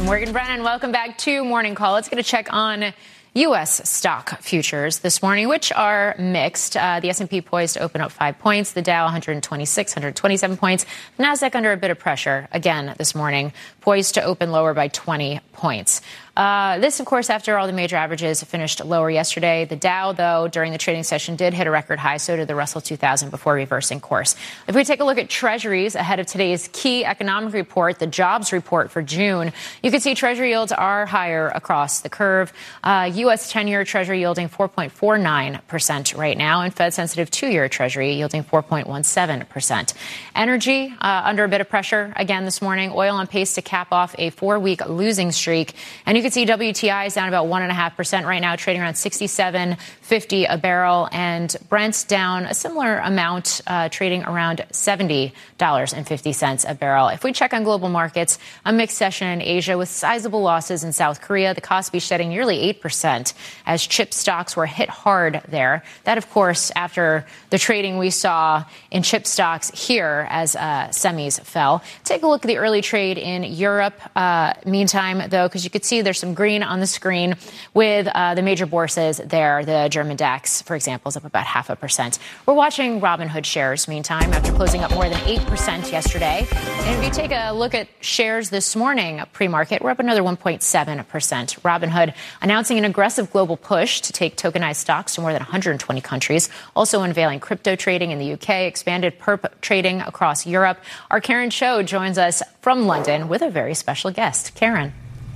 Morgan Brennan, welcome back to Morning Call. Let's get a check on U.S. stock futures this morning, which are mixed. The S&P poised to open up 5 points. The Dow 126, 127 points. The Nasdaq under a bit of pressure again this morning, poised to open lower by 20 points. This, of course, after all the major averages finished lower yesterday. The Dow, though, during the trading session did hit a record high. So did the Russell 2000 before reversing course. If we take a look at Treasuries ahead of today's key economic report, the jobs report for June, you can see Treasury yields are higher across the curve. U.S. 10-year Treasury yielding 4.49% right now, and Fed-sensitive 2-year Treasury yielding 4.17%. Energy under a bit of pressure again this morning. Oil on pace to cap off a 4-week losing streak. And you can see WTI is down about 1.5% right now, trading around $67.50 a barrel. And Brent's down a similar amount, trading around $70.50 a barrel. If we check on global markets, a mixed session in Asia with sizable losses in South Korea. The Kospi shedding nearly 8% as chip stocks were hit hard there. That, of course, after the trading we saw in chip stocks here as semis fell. Take a look at the early trade in Europe. Meantime, though, because you could see there's some green on the screen with the major bourses there. The German DAX, for example, is up about 0.5%. We're watching Robinhood shares, meantime, after closing up more than 8% yesterday. And if you take a look at shares this morning, pre-market, we're up another 1.7%. Robinhood announcing an aggressive global push to take tokenized stocks to more than 120 countries, also unveiling crypto trading in the UK, expanded perp trading across Europe. Our Karen Cho joins us from London with a very special guest. Karen.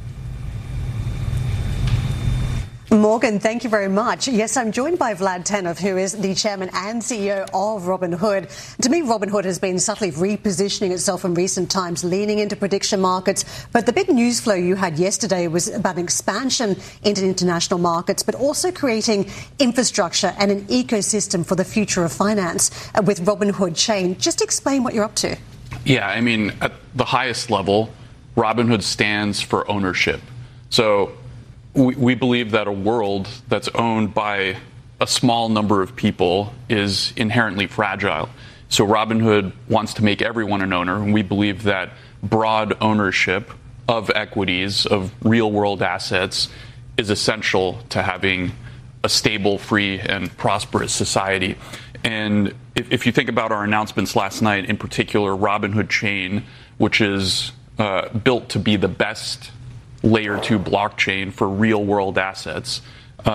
Morgan, thank you very much. Yes, I'm joined by Vlad Tenev, who is the chairman and CEO of Robinhood. To me, Robinhood has been subtly repositioning itself in recent times, leaning into prediction markets. But the big news flow you had yesterday was about an expansion into international markets, but also creating infrastructure and an ecosystem for the future of finance with Robinhood Chain. Just explain what you're up to. Yeah, I mean, at the highest level, Robinhood stands for ownership. So we believe that a world that's owned by a small number of people is inherently fragile. So Robinhood wants to make everyone an owner, and we believe that broad ownership of equities, of real-world assets, is essential to having a stable, free, and prosperous society. And if you think about our announcements last night, in particular Robinhood Chain, which is built to be the best layer 2 blockchain for real world assets.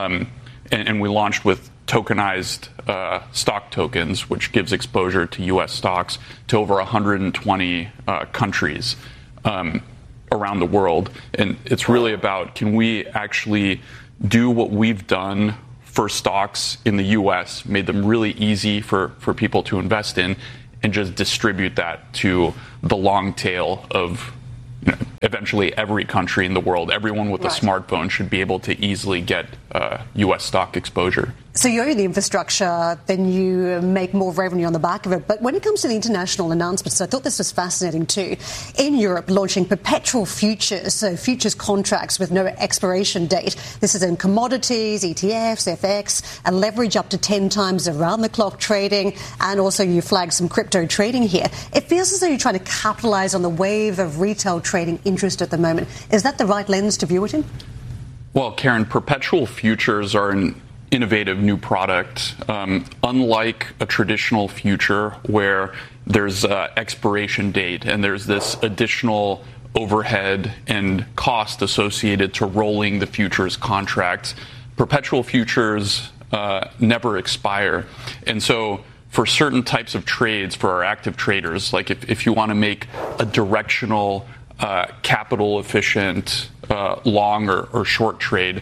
And we launched with tokenized stock tokens, which gives exposure to U.S. stocks to over 120 countries around the world. And it's really about, can we actually do what we've done for stocks in the U.S., made them really easy for people to invest in, and just distribute that to the long tail of eventually every country in the world. Everyone with a smartphone should be able to easily get U.S. stock exposure. So you own the infrastructure, then you make more revenue on the back of it. But when it comes to the international announcements, I thought this was fascinating too. In Europe, launching perpetual futures, so futures contracts with no expiration date. This is in commodities, ETFs, FX, and leverage up to 10 times around-the-clock trading. And also you flag some crypto trading here. It feels as though you're trying to capitalize on the wave of retail trading interest at the moment. Is that the right lens to view it in? Well, Karen, perpetual futures are an innovative new product. Unlike a traditional future where there's an expiration date and there's this additional overhead and cost associated to rolling the futures contracts, perpetual futures never expire. And so for certain types of trades, for our active traders, like if you want to make a directional, capital efficient, long or short trade,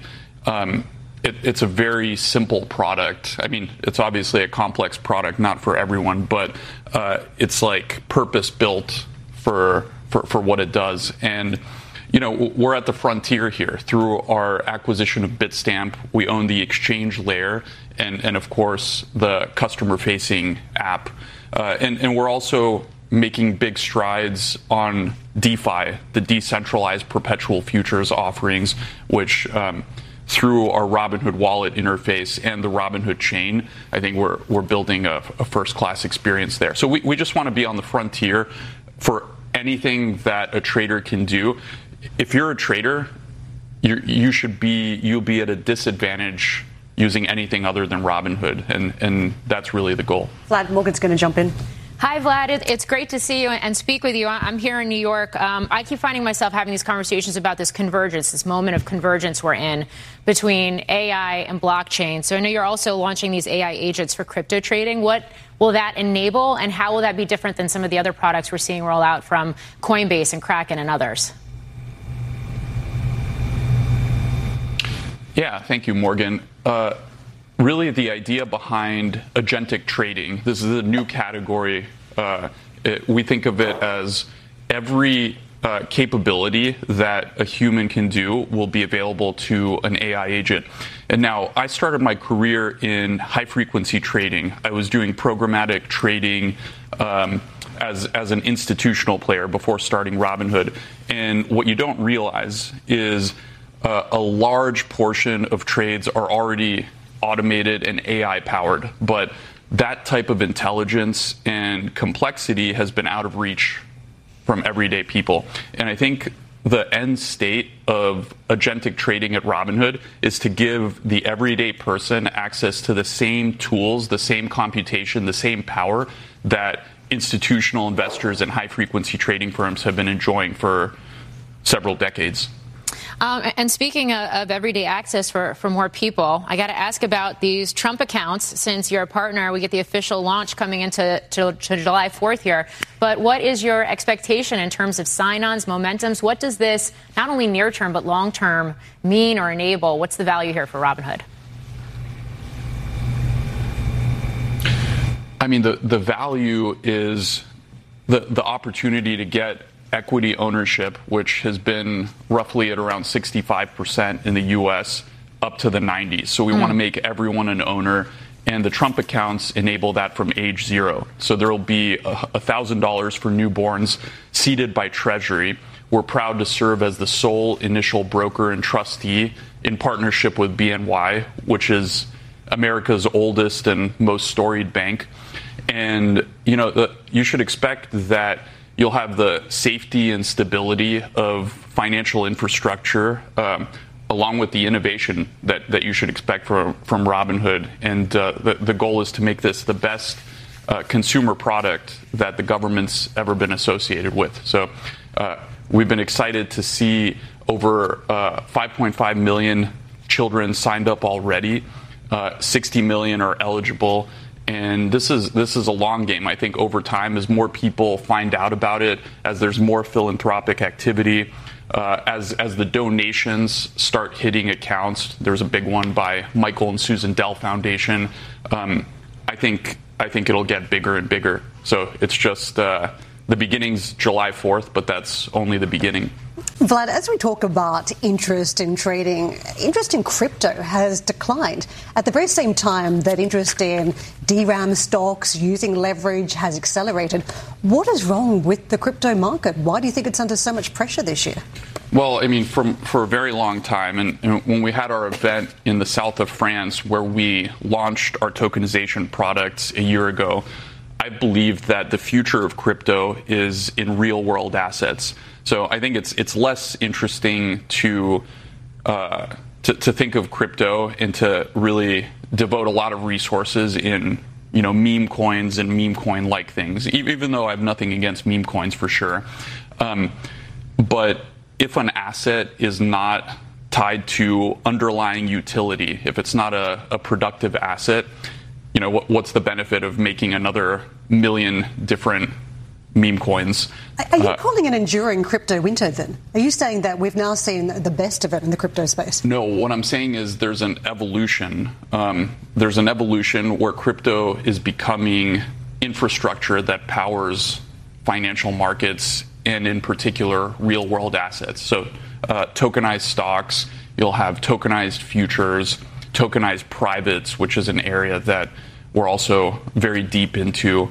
it's a very simple product. I mean, it's obviously a complex product, not for everyone, but it's like purpose built for what it does. And you know, we're at the frontier here. Through our acquisition of Bitstamp, we own the exchange layer and of course the customer-facing app, and we're also making big strides on DeFi, the decentralized perpetual futures offerings, which through our Robinhood wallet interface and the Robinhood chain, I think we're building a first-class experience there. So we just want to be on the frontier for anything that a trader can do. if you're a trader, you'll be at a disadvantage using anything other than Robinhood, and that's really the goal. Vlad, Morgan's going to jump in. Hi, Vlad. It's great to see you and speak with you. I'm here in New York. I keep finding myself having these conversations about this convergence, this moment of convergence we're in between AI and blockchain. So I know you're also launching these AI agents for crypto trading. What will that enable, and how will that be different than some of the other products we're seeing roll out from Coinbase and Kraken and others? Yeah, thank you, Morgan. Really, the idea behind agentic trading, this is a new category. We think of it as every capability that a human can do will be available to an AI agent. And now, I started my career in high-frequency trading. I was doing programmatic trading as an institutional player before starting Robinhood. And what you don't realize is a large portion of trades are already automated and AI powered, but that type of intelligence and complexity has been out of reach from everyday people. And I think the end state of agentic trading at Robinhood is to give the everyday person access to the same tools, the same computation, the same power that institutional investors and high frequency trading firms have been enjoying for several decades. And speaking of everyday access for more people, I got to ask about these Trump accounts. Since you're a partner, we get the official launch coming into July 4th here. But what is your expectation in terms of sign-ons, momentums? What does this, not only near-term but long-term, mean or enable? What's the value here for Robinhood? I mean, the value is the opportunity to get equity ownership, which has been roughly at around 65% in the U.S., up to the 90s. So we want to make everyone an owner, and the Trump accounts enable that from age 0. So there will be $1,000 for newborns seeded by Treasury. We're proud to serve as the sole initial broker and trustee in partnership with BNY, which is America's oldest and most storied bank. And, you should expect that you'll have the safety and stability of financial infrastructure, along with the innovation that you should expect from Robinhood. And the goal is to make this the best consumer product that the government's ever been associated with. So we've been excited to see over 5.5 million children signed up already. 60 million are eligible. And this is a long game. I think over time, as more people find out about it, as there's more philanthropic activity, as the donations start hitting accounts, there's a big one by Michael and Susan Dell Foundation. I think it'll get bigger and bigger. So it's just the beginning's July 4th, but that's only the beginning. Vlad, as we talk about interest in trading, interest in crypto has declined at the very same time that interest in DRAM stocks using leverage has accelerated. What is wrong with the crypto market? Why do you think it's under so much pressure this year? Well, I mean, for a very long time, and when we had our event in the south of France where we launched our tokenization products a year ago, I believed that the future of crypto is in real world assets. So I think it's less interesting to think of crypto and to really devote a lot of resources in meme coins and meme coin like things. Even though I have nothing against meme coins for sure, but if an asset is not tied to underlying utility, if it's not a productive asset, what's the benefit of making another million different meme coins? Are you calling an enduring crypto winter then? Are you saying that we've now seen the best of it in the crypto space? No, what I'm saying is there's an evolution. There's an evolution where crypto is becoming infrastructure that powers financial markets and in particular real world assets. So tokenized stocks, you'll have tokenized futures, tokenized privates, which is an area that we're also very deep into.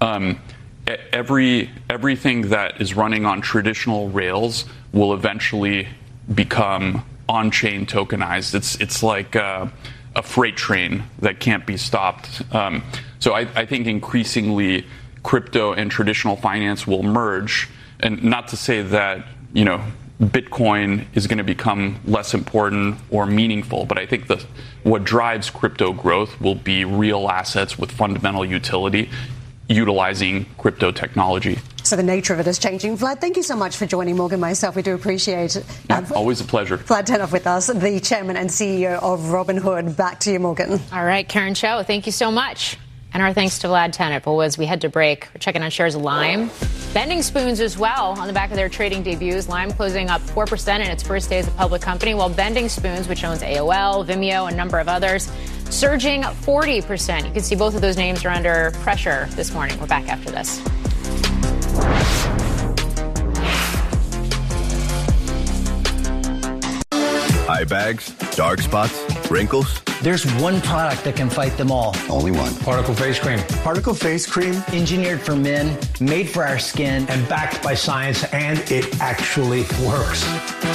Everything that is running on traditional rails will eventually become on-chain tokenized. It's like a freight train that can't be stopped. So I think increasingly crypto and traditional finance will merge. And not to say that Bitcoin is going to become less important or meaningful. But I think what drives crypto growth will be real assets with fundamental utility utilizing crypto technology. So the nature of it is changing. Vlad, thank you so much for joining Morgan and myself. We do appreciate it. Yeah, always a pleasure. Vlad Tenev with us, the chairman and CEO of Robinhood. Back to you, Morgan. All right, Karen Cho, thank you so much. And our thanks to Vlad Tenev. Well, as we head to break, we're checking on shares of Lime. Bending Spoons as well on the back of their trading debuts. Lime closing up 4% in its first day as a public company, while Bending Spoons, which owns AOL, Vimeo, and a number of others, surging 40%. You can see both of those names are under pressure this morning. We're back after this. Eye bags, dark spots, wrinkles. There's one product that can fight them all. Only one. Particle Face Cream. Particle Face Cream. Engineered for men, made for our skin. And backed by science, and it actually works.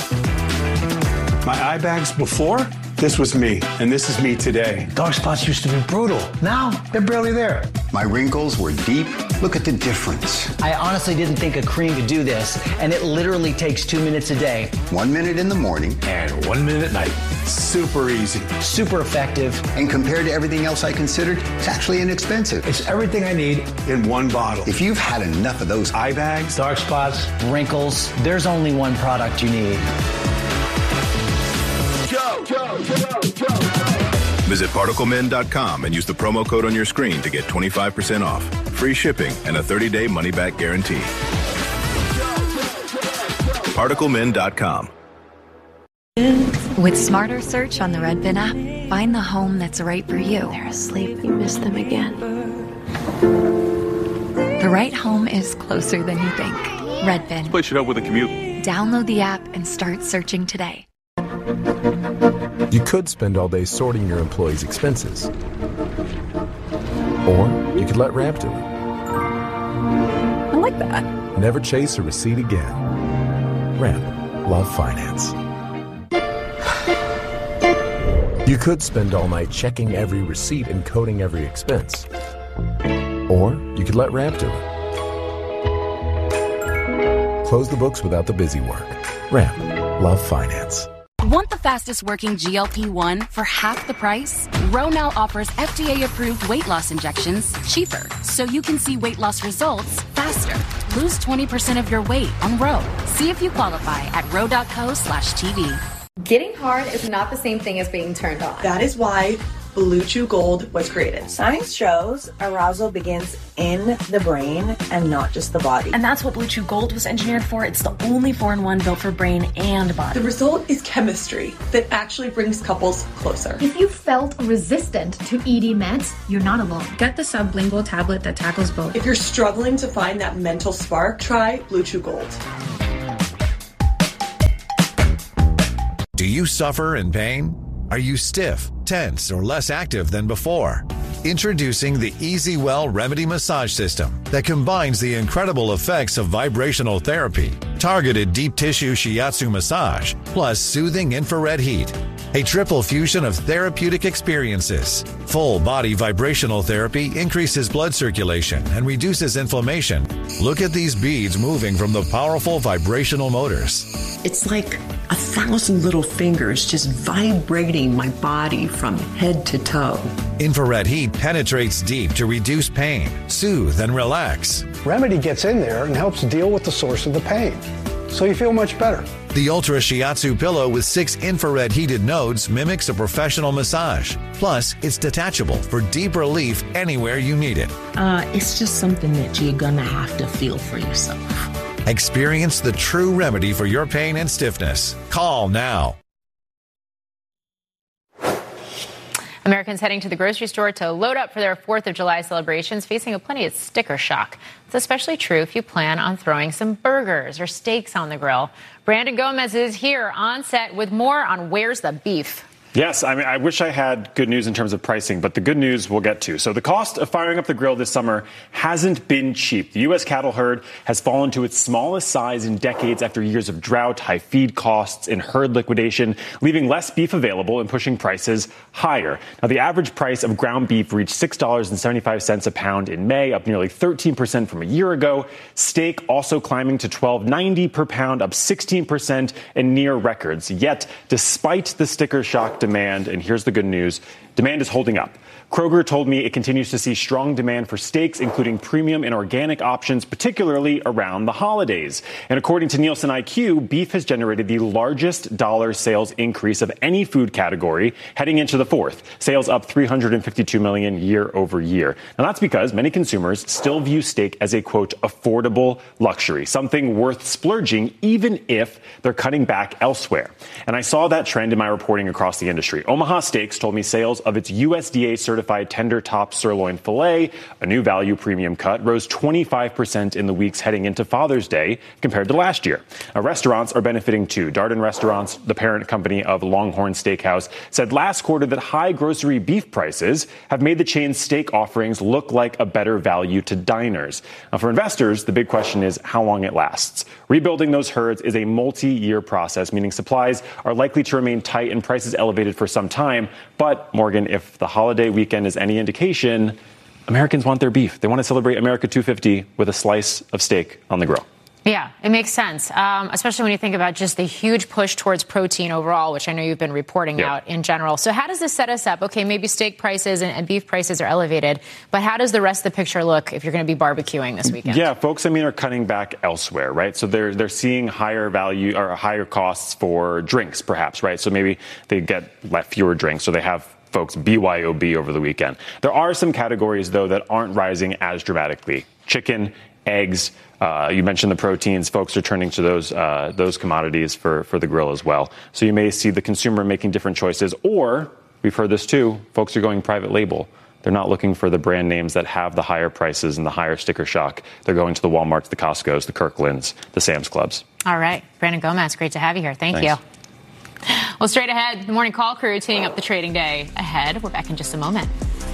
My eye bags before, this was me, and this is me today. Dark spots used to be brutal. Now, they're barely there. My wrinkles were deep. Look at the difference. I honestly didn't think a cream could do this, and it literally takes 2 minutes a day. 1 minute in the morning. And 1 minute at night. Super easy. Super effective. And compared to everything else I considered, it's actually inexpensive. It's everything I need In one bottle. If you've had enough of those Eye bags, dark spots, Wrinkles. There's only one product you need. Visit ParticleMen.com and use the promo code on your screen to get 25% off, free shipping, and a 30-day money-back guarantee. ParticleMen.com. With Smarter Search on the Redfin app, find the home that's right for you. They're asleep. You miss them again. The right home is closer than you think. Redfin. This place should help with a commute. Download the app and start searching today. You could spend all day sorting your employees' expenses. Or you could let Ramp do it. I like that. Never chase a receipt again. Ramp. Love finance. You could spend all night checking every receipt and coding every expense. Or you could let Ramp do it. Close the books without the busy work. Ramp. Love finance. Want the fastest working GLP-1 for half the price? Ro now offers FDA-approved weight loss injections cheaper, so you can see weight loss results faster. Lose 20% of your weight on Ro. See if you qualify at ro.co/TV. Getting hard is not the same thing as being turned on. That is why Blue Chew Gold was created. Science shows arousal begins in the brain and not just the body. And that's what Blue Chew Gold was engineered for. It's the only 4-in-1 built for brain and body. The result is chemistry that actually brings couples closer. If you felt resistant to ED meds, you're not alone. Get the sublingual tablet that tackles both. If you're struggling to find that mental spark, try Blue Chew Gold. Do you suffer in pain? Are you stiff, tense, or less active than before? Introducing the EasyWell Remedy Massage System that combines the incredible effects of vibrational therapy, targeted deep tissue shiatsu massage, plus soothing infrared heat. A triple fusion of therapeutic experiences. Full body vibrational therapy increases blood circulation and reduces inflammation. Look at these beads moving from the powerful vibrational motors. It's like 1,000 little fingers just vibrating my body from head to toe. Infrared heat penetrates deep to reduce pain, soothe, and relax. Remedy gets in there and helps deal with the source of the pain, so you feel much better. The Ultra Shiatsu pillow with 6 infrared heated nodes mimics a professional massage. Plus, it's detachable for deep relief anywhere you need it. It's just something that you're gonna have to feel for yourself. Experience the true remedy for your pain and stiffness. Call now. Americans heading to the grocery store to load up for their 4th of July celebrations facing a plenty of sticker shock. It's especially true if you plan on throwing some burgers or steaks on the grill. Brandon Gomez is here on set with more on Where's the Beef. Yes, I mean, I wish I had good news in terms of pricing, but the good news we'll get to. So the cost of firing up the grill this summer hasn't been cheap. The U.S. cattle herd has fallen to its smallest size in decades after years of drought, high feed costs, and herd liquidation, leaving less beef available and pushing prices higher. Now, the average price of ground beef reached $6.75 a pound in May, up nearly 13% from a year ago. Steak also climbing to $12.90 per pound, up 16% and near records. Yet, despite the sticker shock demand, and here's the good news, demand is holding up. Kroger told me it continues to see strong demand for steaks, including premium and organic options, particularly around the holidays. And according to Nielsen IQ, beef has generated the largest dollar sales increase of any food category heading into the fourth. Sales up $352 million year over year. Now, that's because many consumers still view steak as a, quote, affordable luxury, something worth splurging even if they're cutting back elsewhere. And I saw that trend in my reporting across the industry. Omaha Steaks told me sales of its USDA certified tender top sirloin filet, a new value premium cut, rose 25% in the weeks heading into Father's Day compared to last year. Now, restaurants are benefiting too. Darden Restaurants, the parent company of Longhorn Steakhouse, said last quarter that high grocery beef prices have made the chain's steak offerings look like a better value to diners. Now, for investors, the big question is how long it lasts. Rebuilding those herds is a multi-year process, meaning supplies are likely to remain tight and prices elevated for some time. But, Morgan, if the holiday weekend is any indication, Americans want their beef. They want to celebrate America 250 with a slice of steak on the grill. Yeah, it makes sense, especially when you think about just the huge push towards protein overall, which I know you've been reporting out in general. So how does this set us up? Okay, maybe steak prices and beef prices are elevated, but how does the rest of the picture look if you're going to be barbecuing this weekend? Yeah, folks, are cutting back elsewhere, right? So they're seeing higher value or higher costs for drinks, perhaps, right? So maybe they get fewer drinks, so they have folks BYOB over the weekend. There are some categories, though, that aren't rising as dramatically. Chicken, eggs, you mentioned the proteins. Folks are turning to those commodities for the grill as well. So you may see the consumer making different choices, or we've heard this too, folks are going private label. They're not looking for the brand names that have the higher prices and the higher sticker shock. They're going to the Walmarts, the Costcos, the Kirklands, the Sam's Clubs. All right. Brandon Gomez, great to have you here. Thanks. You. Well, straight ahead, the Morning Call crew teeing up the trading day ahead. We're back in just a moment.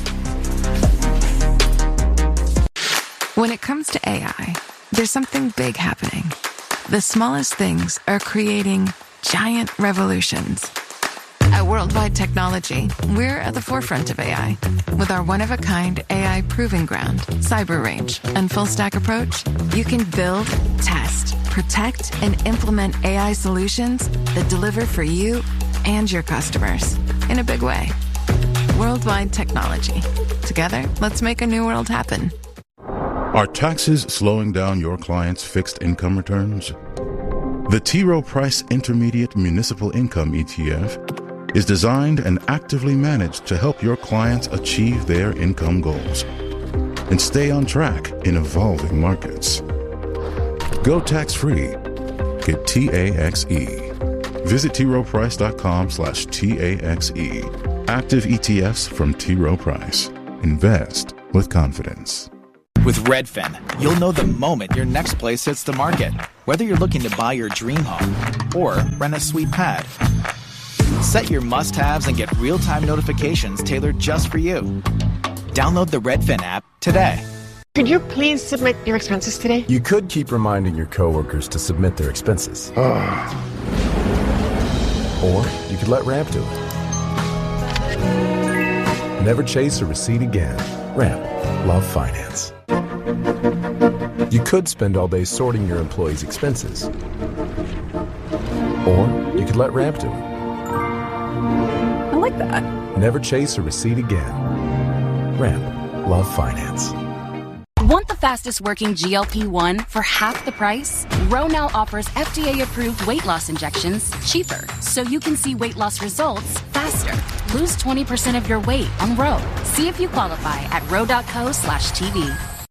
When it comes to AI, there's something big happening. The smallest things are creating giant revolutions. At Worldwide Technology, we're at the forefront of AI. With our one-of-a-kind AI proving ground, CyberRange, and full-stack approach, you can build, test, protect, and implement AI solutions that deliver for you and your customers in a big way. Worldwide Technology. Together, let's make a new world happen. Are taxes slowing down your clients' fixed income returns? The T. Rowe Price Intermediate Municipal Income ETF is designed and actively managed to help your clients achieve their income goals and stay on track in evolving markets. Go tax-free. Get TAXE. Visit troweprice.com/TAXE. Active ETFs from T. Rowe Price. Invest with confidence. With Redfin, you'll know the moment your next place hits the market, whether you're looking to buy your dream home or rent a sweet pad. Set your must-haves and get real-time notifications tailored just for you. Download the Redfin app today. Could you please submit your expenses today? You could keep reminding your coworkers to submit their expenses. Or you could let Ramp do it. Never chase a receipt again. Ramp. Love finance. You could spend all day sorting your employees' expenses. Or you could let Ramp do it. I like that. Never chase a receipt again. Ramp. Love finance. Want the fastest working GLP-1 for half the price? Ro now offers FDA-approved weight loss injections cheaper, so you can see weight loss results faster. Lose 20% of your weight on Ro. See if you qualify at ro.co/TV.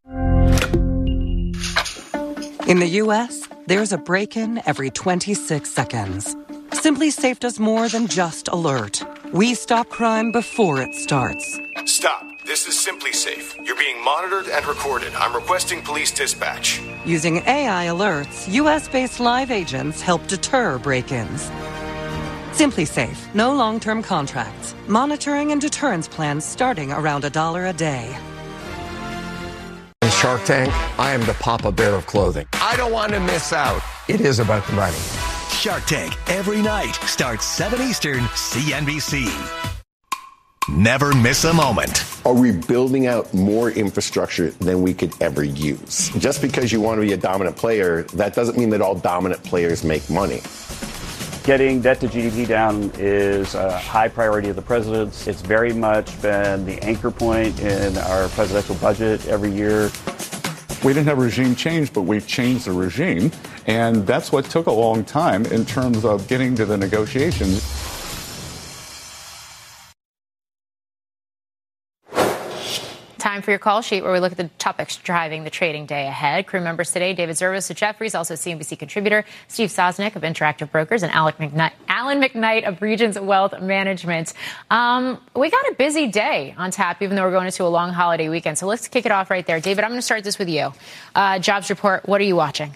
In the U.S., there's a break-in every 26 seconds. Simply Safe does more than just alert. We stop crime before it starts. Stop. This is Simply Safe. You're being monitored and recorded. I'm requesting police dispatch. Using AI alerts, U.S.-based live agents help deter break-ins. Simply Safe, no long-term contracts. Monitoring and deterrence plans starting around $1 a day. In Shark Tank, I am the Papa Bear of clothing. I don't want to miss out. It is about the money. Shark Tank, every night, starts 7 Eastern, CNBC. Never miss a moment. Are we building out more infrastructure than we could ever use? Just because you want to be a dominant player, that doesn't mean that all dominant players make money. Getting debt to GDP down is a high priority of the president's. It's very much been the anchor point in our presidential budget every year. We didn't have regime change, but we've changed the regime. And that's what took a long time in terms of getting to the negotiations. Time for your call sheet, where we look at the topics driving the trading day ahead. Crew members today: David Zervis of Jefferies, also CNBC contributor, Steve Sosnick of Interactive Brokers, and Alan McKnight of Regions Wealth Management. We got a busy day on tap, even though we're going into a long holiday weekend. So let's kick it off right there. David, I'm going to start this with you. Jobs report, what are you watching?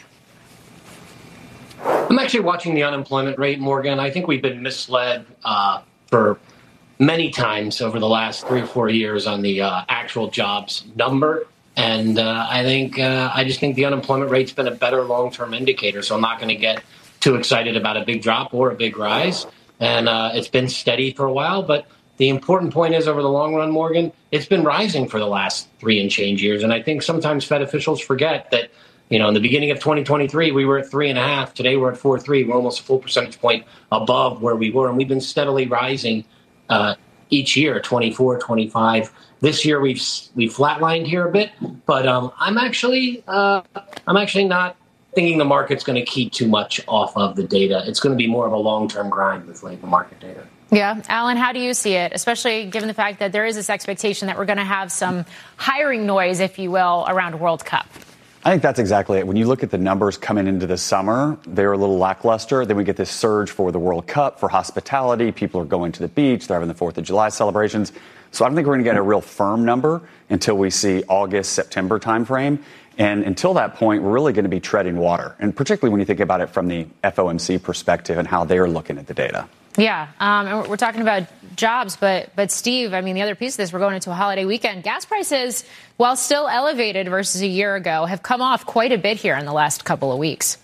I'm actually watching the unemployment rate, Morgan. I think we've been misled for many times over the last 3 or 4 years on the actual jobs number. And I just think the unemployment rate's been a better long-term indicator. So I'm not going to get too excited about a big drop or a big rise. And it's been steady for a while. But the important point is, over the long run, Morgan, it's been rising for the last 3 and change years. And I think sometimes Fed officials forget that, in the beginning of 2023, we were at 3.5. Today we're at 4.3. We're almost a full percentage point above where we were. And we've been steadily rising each year, 24, 25. This year we've flatlined here a bit, but I'm actually not thinking the market's going to keep too much off of the data. It's going to be more of a long-term grind with labor market data. Yeah. Alan, how do you see it, especially given the fact that there is this expectation that we're going to have some hiring noise, if you will, around World Cup? I think that's exactly it. When you look at the numbers coming into the summer, they're a little lackluster. Then we get this surge for the World Cup, for hospitality. People are going to the beach. They're having the 4th of July celebrations. So I don't think we're going to get a real firm number until we see August, September timeframe. And until that point, we're really going to be treading water. And particularly when you think about it from the FOMC perspective and how they're looking at the data. Yeah, and we're talking about jobs, but Steve, the other piece of this, we're going into a holiday weekend. Gas prices, while still elevated versus a year ago, have come off quite a bit here in the last couple of weeks.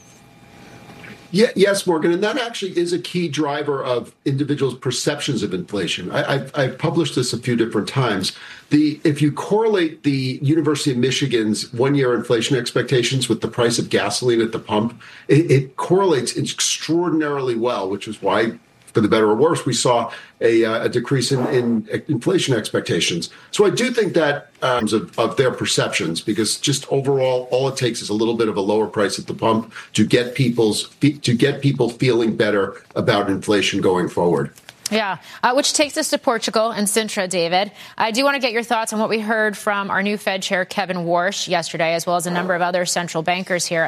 Yeah, yes, Morgan, and that actually is a key driver of individuals' perceptions of inflation. I've published this a few different times. If you correlate the University of Michigan's one-year inflation expectations with the price of gasoline at the pump, it correlates extraordinarily well, which is why, for the better or worse, we saw a decrease in inflation expectations. So I do think that of their perceptions, because just overall, all it takes is a little bit of a lower price at the pump to get people feeling better about inflation going forward. Yeah, which takes us to Portugal and Sintra, David. I do want to get your thoughts on what we heard from our new Fed chair, Kevin Warsh, yesterday, as well as a number of other central bankers here.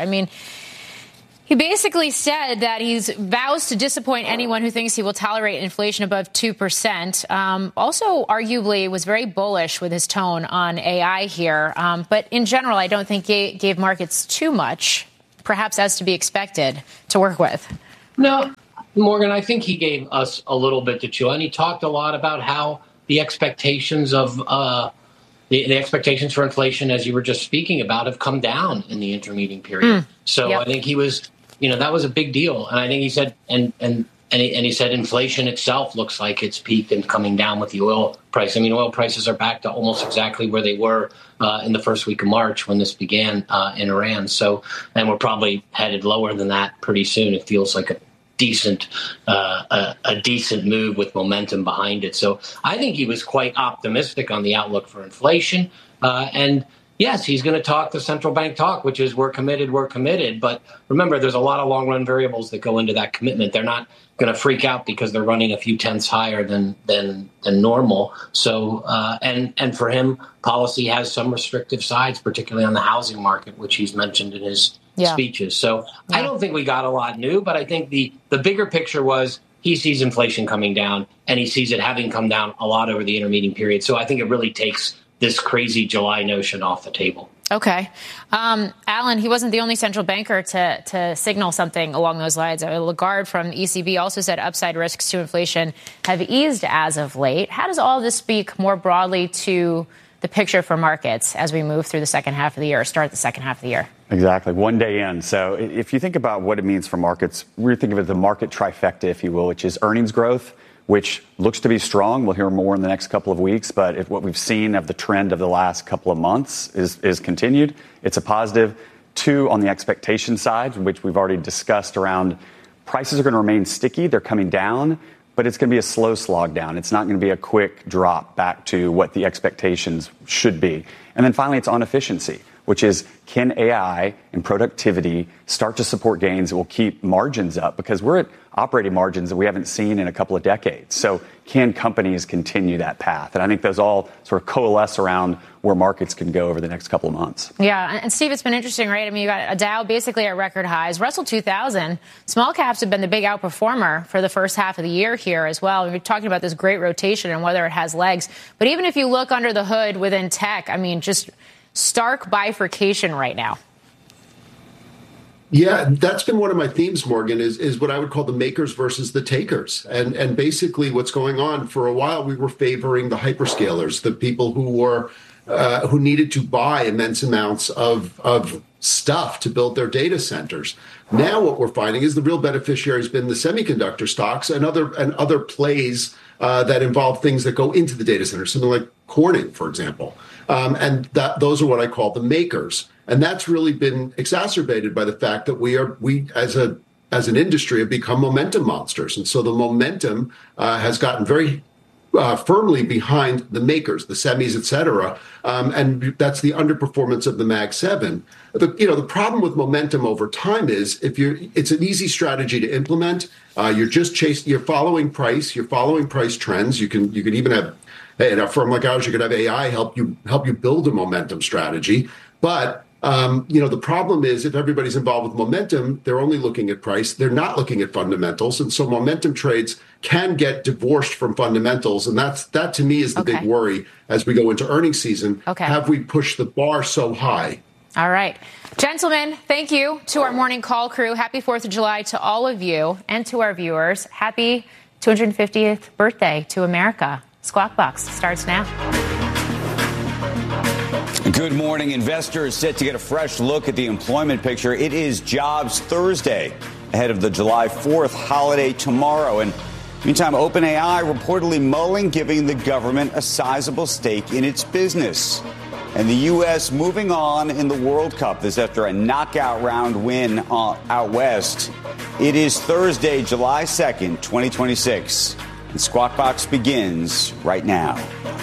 He basically said that he vows to disappoint anyone who thinks he will tolerate inflation above 2%. Also, arguably, was very bullish with his tone on AI here. But in general, I don't think gave markets too much, perhaps as to be expected, to work with. No, Morgan, I think he gave us a little bit to chew on. He talked a lot about how the expectations of the expectations for inflation, as you were just speaking about, have come down in the intermeeting period. I think he was... that was a big deal. And I think he said, and he said inflation itself looks like it's peaked and coming down with the oil price. Oil prices are back to almost exactly where they were in the first week of March when this began in Iran. And we're probably headed lower than that pretty soon. It feels like a decent move with momentum behind it. So I think he was quite optimistic on the outlook for inflation. And yes, he's going to talk the central bank talk, which is we're committed. But remember, there's a lot of long run variables that go into that commitment. They're not going to freak out because they're running a few tenths higher than normal. So and for him, policy has some restrictive sides, particularly on the housing market, which he's mentioned in his speeches. So I don't think we got a lot new, but I think the bigger picture was he sees inflation coming down, and he sees it having come down a lot over the intermeeting period. So I think it really takes this crazy July notion off the table. Okay. Alan, he wasn't the only central banker to signal something along those lines. Lagarde from ECB also said upside risks to inflation have eased as of late. How does all this speak more broadly to the picture for markets as we move through the second half of the year, or start the second half of the year? Exactly. One day in. So if you think about what it means for markets, we think of it as the market trifecta, if you will, which is earnings growth, which looks to be strong. We'll hear more in the next couple of weeks. But if what we've seen of the trend of the last couple of months is continued, it's a positive. 2, on the expectation side, which we've already discussed around prices are going to remain sticky. They're coming down, but it's going to be a slow slog down. It's not going to be a quick drop back to what the expectations should be. And then finally, it's on efficiency, which is, can AI and productivity start to support gains that will keep margins up? Because we're at operating margins that we haven't seen in a couple of decades. So can companies continue that path? And I think those all sort of coalesce around where markets can go over the next couple of months. Yeah. And Steve, it's been interesting, right? I mean, you got a Dow basically at record highs. Russell 2000, small caps have been the big outperformer for the first half of the year here as well. We're talking about this great rotation and whether it has legs. But even if you look under the hood within tech, I mean, just stark bifurcation right now. Yeah, that's been one of my themes, Morgan, is what I would call the makers versus the takers. And basically what's going on, for a while, we were favoring the hyperscalers, the people who needed to buy immense amounts of stuff to build their data centers. Now what we're finding is the real beneficiary has been the semiconductor stocks and other plays that involve things that go into the data center, something like Corning, for example. And those are what I call the makers. And that's really been exacerbated by the fact that we as an industry have become momentum monsters. And so the momentum has gotten very firmly behind the makers, the semis, et cetera. And that's the underperformance of the Mag 7. The problem with momentum over time is it's an easy strategy to implement. You're following price trends. You can even have, in a firm like ours, you could have AI help you build a momentum strategy. But the problem is if everybody's involved with momentum, they're only looking at price. They're not looking at fundamentals. And so momentum trades can get divorced from fundamentals. And that to me is the big worry as we go into earnings season. Okay. Have we pushed the bar so high? All right. Gentlemen, thank you to our morning call crew. Happy 4th of July to all of you and to our viewers. Happy 250th birthday to America. Squawk Box starts now. Good morning. Investors set to get a fresh look at the employment picture. It is Jobs Thursday ahead of the July 4th holiday tomorrow. And meantime, OpenAI reportedly mulling giving the government a sizable stake in its business. And the U.S. moving on in the World Cup. This after a knockout round win out west. It is Thursday, July 2nd, 2026. And Squawk Box begins right now.